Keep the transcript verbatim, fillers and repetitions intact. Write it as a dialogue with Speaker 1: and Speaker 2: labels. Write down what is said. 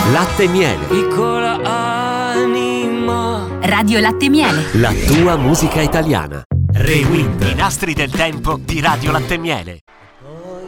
Speaker 1: Latte e miele.
Speaker 2: Piccola anima.
Speaker 3: Radio Latte e Miele.
Speaker 1: La tua musica italiana. Rewind. I nastri del tempo di Radio Latte e Miele.